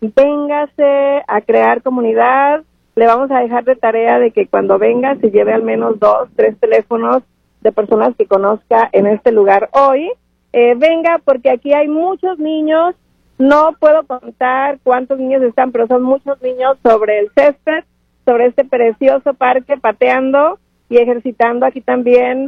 véngase a crear comunidad. Le vamos a dejar de tarea de que cuando venga se lleve al menos 2, 3 teléfonos de personas que conozca en este lugar hoy. Venga, porque aquí hay muchos niños, no puedo contar cuántos niños están, pero son muchos niños sobre el césped, sobre este precioso parque, pateando y ejercitando aquí también,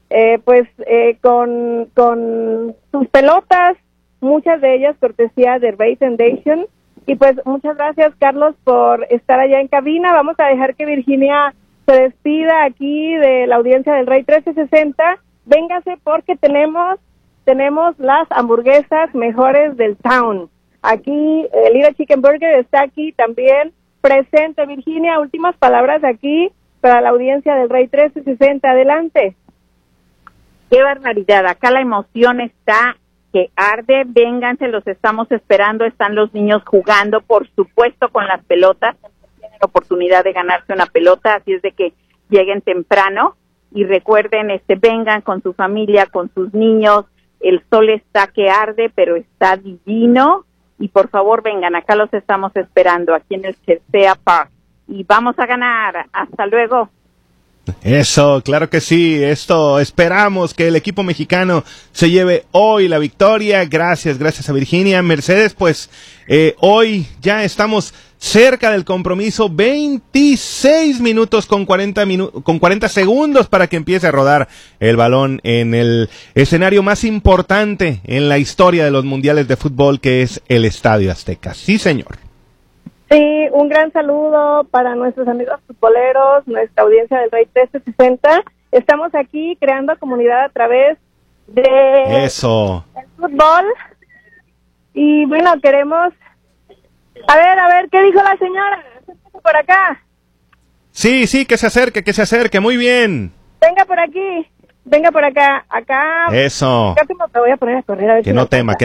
con sus pelotas, muchas de ellas cortesía de Ray Foundation. Y pues muchas gracias, Carlos, por estar allá en cabina. Vamos a dejar que Virginia se despida aquí de la audiencia del Rey 1360. Véngase porque tenemos las hamburguesas mejores del town. Aquí Little Chicken Burger está aquí también presente. Virginia, últimas palabras aquí para la audiencia del Rey 1360. Adelante. Qué barbaridad, acá la emoción está que arde. Vénganse, los estamos esperando. Están los niños jugando, por supuesto, con las pelotas. Tienen la oportunidad de ganarse una pelota, así es de que lleguen temprano y recuerden, vengan con su familia, con sus niños. El sol está que arde, pero está divino. Y por favor, vengan, acá los estamos esperando, aquí en el Chelsea Park. Y vamos a ganar. Hasta luego. Eso, claro que sí. Esperamos que el equipo mexicano se lleve hoy la victoria. Gracias a Virginia. Mercedes, pues hoy ya estamos cerca del compromiso. 26 minutos con 40 segundos para que empiece a rodar el balón en el escenario más importante en la historia de los mundiales de fútbol, que es el Estadio Azteca. Sí, señor. Sí, un gran saludo para nuestros amigos futboleros, nuestra audiencia del Rey 1360. Estamos aquí creando comunidad a través de eso, el fútbol. Y bueno, queremos... A ver, ¿qué dijo la señora? Por acá. Sí, que se acerque, muy bien. Venga por aquí. Venga por acá, Eso. Creo que me voy a poner a correr a ver que no tema.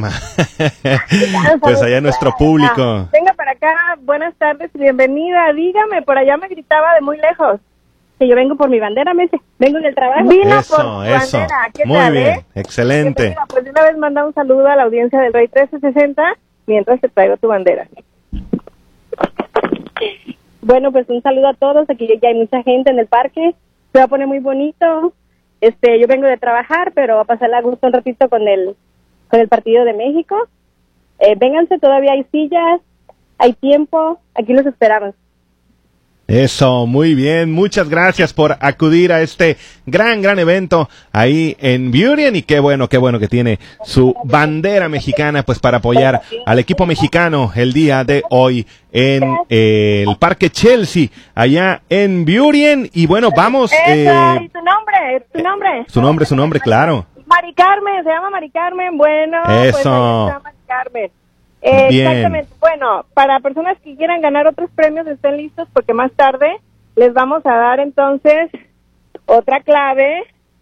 Pues allá nuestro público. Venga para acá, buenas tardes, bienvenida. Dígame, por allá me gritaba de muy lejos que yo vengo por mi bandera, vengo en el trabajo. Vino por mi bandera. ¿Qué muy tal, bien, excelente. Pues de una vez manda un saludo a la audiencia del Rey 1360 mientras te traigo tu bandera. Bueno, pues un saludo a todos. Aquí ya hay mucha gente en el parque. Se va a poner muy bonito. Yo vengo de trabajar, pero a pasarla a gusto un ratito con el partido de México. Vénganse, todavía hay sillas, hay tiempo, aquí los esperamos. Eso, muy bien, muchas gracias por acudir a este gran evento ahí en Burien, y qué bueno que tiene su bandera mexicana pues para apoyar al equipo mexicano el día de hoy en el Parque Chelsea, allá en Burien. Y bueno, vamos... ¿Y tu nombre? Su nombre, claro. Mari Carmen, se llama Mari Carmen, bueno. Eso. Pues se llama Mari Carmen. Bien. Exactamente. Bueno, para personas que quieran ganar otros premios, estén listos porque más tarde les vamos a dar entonces otra clave,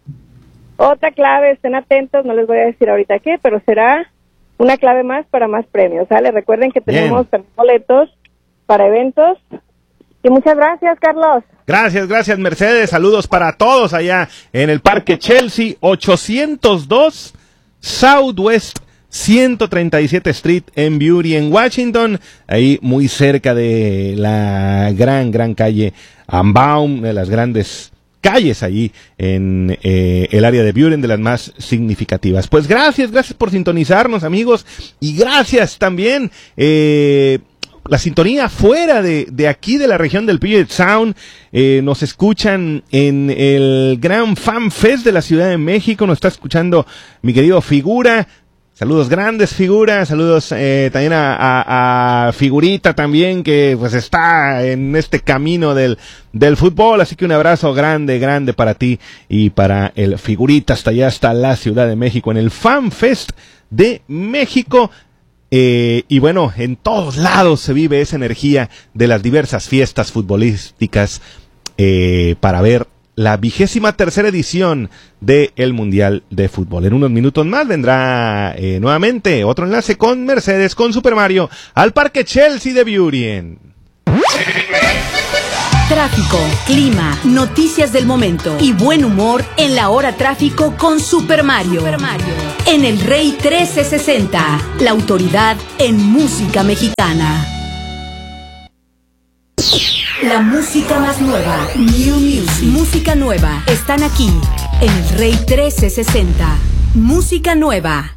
estén atentos, no les voy a decir ahorita qué, pero será una clave más para más premios, ¿sale? Recuerden que tenemos también boletos para eventos. Y muchas gracias, Carlos. Gracias, Mercedes. Saludos para todos allá en el Parque Chelsea, 802 Southwest 137 Street en Burien, Washington, ahí muy cerca de la gran calle Ambaum, de las grandes calles allí en el área de Burien, de las más significativas. Pues gracias por sintonizarnos, amigos, y gracias también la sintonía fuera de aquí de la región del Puget Sound. Nos escuchan en el Gran Fan Fest de la Ciudad de México, nos está escuchando mi querido Figura. Saludos grandes, Figura. Saludos también a Figurita también, que pues está en este camino del fútbol. Así que un abrazo grande para ti y para el Figurita hasta allá, hasta la Ciudad de México, en el Fan Fest de México. Y bueno, en todos lados se vive esa energía de las diversas fiestas futbolísticas para ver la 23ª edición del Mundial de Fútbol. En unos minutos más vendrá nuevamente otro enlace con Mercedes, con Super Mario, al Parque Chelsea de Burien. Tráfico, clima, noticias del momento y buen humor en la hora tráfico con Super Mario. En El Rey 1360, la autoridad en música mexicana. La música más nueva, New Music. Música nueva, están aquí en El Rey 1360. Música nueva.